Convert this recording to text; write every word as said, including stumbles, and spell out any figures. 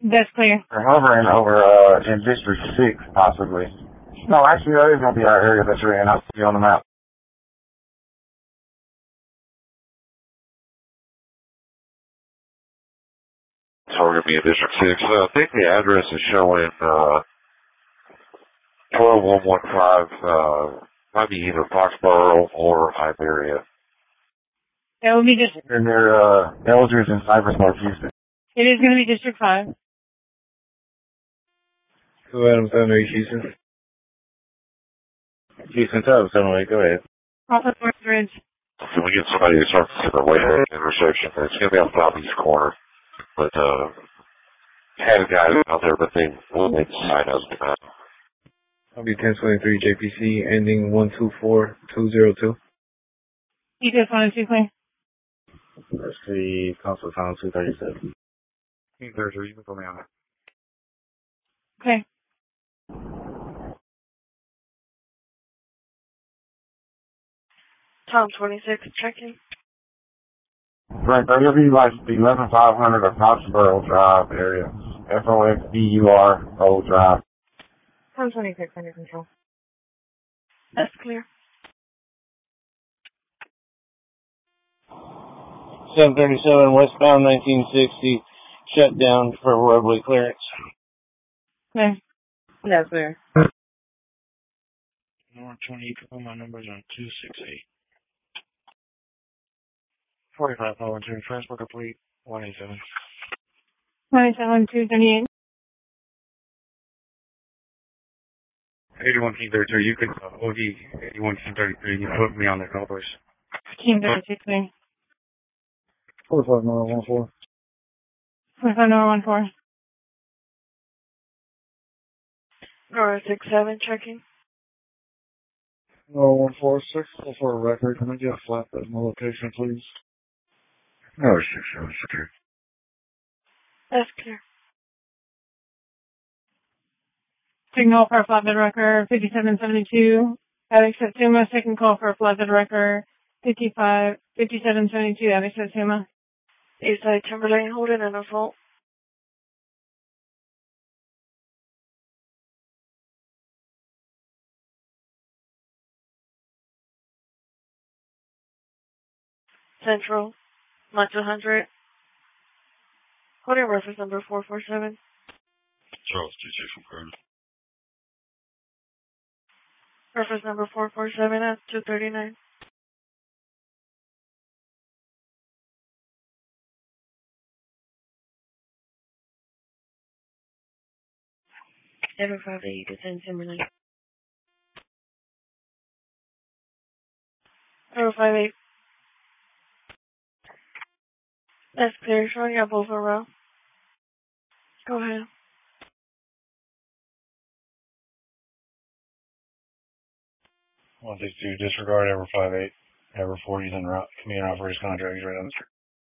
That's clear. We're hovering over uh, in District six, possibly. No, actually, that is going to be our area that you're in. I'll see you on the map. So we're going to be in District six. Uh, I think the address is showing uh, twelve one one five, uh, might be either Foxborough or Iberia. That would be just... And they're uh, Eldridge and Cypress North Houston. It is going to be District five. Two Adam seven eight Houston. Houston Top seven eight, go ahead. Off of North Ridge. Can we get somebody to start to the way to the intersection? It's going to be on the southeast corner. But, uh, had a guy out there, but they won't make the sign up. I'll be ten twenty-three J P C, ending one two four two zero two. You just wanted to clear. That's the console time two thirty-seven. two thirty-three, you can put me on it. Okay. Tom twenty-six, checking. Right, that'll be like the eleven five hundred of Foxborough Drive area. F O X B U R O Drive. Tom twenty-six, under control. That's clear. seven thirty-seven, westbound nineteen sixty, shut down for roadway clearance. Okay. That's clear. North twenty-eight, my number's on two six eight. forty-five Power two, transport complete, one eighty-seven. one eighty-seven, two thirty-eight. eighty-one King thirty-two, you could, uh, O D eighty-one King thirty-three, you put me on the call, please. Team thirty-two, clear. forty-five Nora one four. forty-five, Nora one four. Nora six seven, checking. Nora one four six, for a record, can I get a flat at my location, please? No, six seven six. That's clear. Signal for a flatbed wrecker, fifty-seven seventy-two. Alex Satsuma, second call for a flatbed wrecker, fifty-five, fifty-seven seventy-two, Alex Satsuma. Eastside Timberlane, holding an assault. Central, Lunch one hundred. Holding reference number four four seven. Charles, two six from Reference number four four seven at two thirty-nine. seven five eight to ten Timberlane. zero five eight. That's clear. Showing up over row. Go ahead. one six two, disregard Ever five eight. Ever forty is en route. Community operators contract is right on the street.